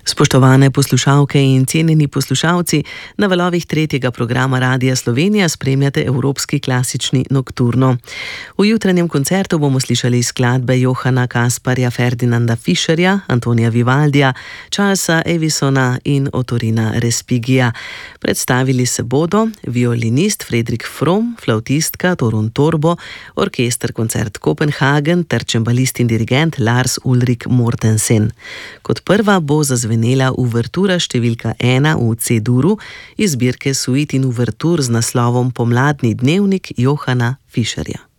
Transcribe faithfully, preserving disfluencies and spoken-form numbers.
Spoštovane poslušalke in cenjeni poslušalci, na valovih tretjega programa Radia Slovenija spremljate Evropski klasični nokturno. V jutranjem koncertu bomo slišali skladbe Johana Kasparja Ferdinanda Fischerja, Antonija Vivaldija, Charlesa Avisona in Ottorina Respigija. Predstavili se bodo violinist Fredrik From, flavtistka Torun Torbo, orkester Koncert Kopenhagen ter čembalist in dirigent Lars Ulrik Mortensen. Kot prva bo zazvenela uvertura številka ena v C-duru iz zbirke Suit in uvertur z naslovom Pomladni dnevnik Johana Fischerja.